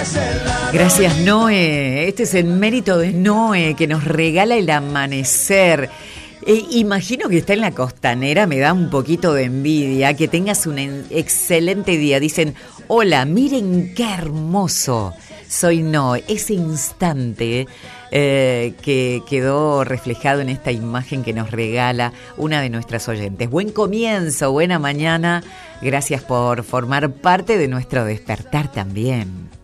Gracias, Noé. Este es el mérito de Noé, que nos regala el amanecer. Imagino que está en la costanera, me da un poquito de envidia. Que tengas un excelente día. Dicen, hola, miren qué hermoso. Soy Noé. Ese instante que quedó reflejado en esta imagen que nos regala una de nuestras oyentes. Buen comienzo, buena mañana. Gracias por formar parte de nuestro despertar también.